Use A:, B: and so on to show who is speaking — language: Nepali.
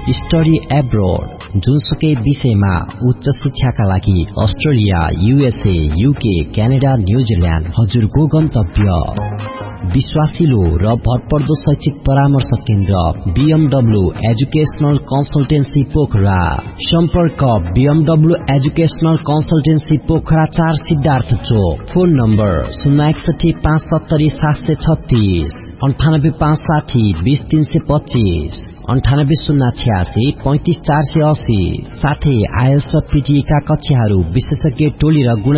A: स्टडी एब्रोड जुनसुकै विषयमा उच्च शिक्षाका लागि Australia, USA, UK, Canada, New Zealand हजुरको गन्तव्य। विश्वासिलो र भरपर्दो शैक्षिक परामर्श केन्द्र BMW एजुकेशनल कन्सल्टेन्सी पोखरा। सम्पर्क BMW educational consultancy Pokhara 4 Siddhartha चोक। Phone number 061 570 736 98560 20325 98086 35480। साथै आइएल्स र PTE का कक्षाहरू विशेषज्ञ टोली र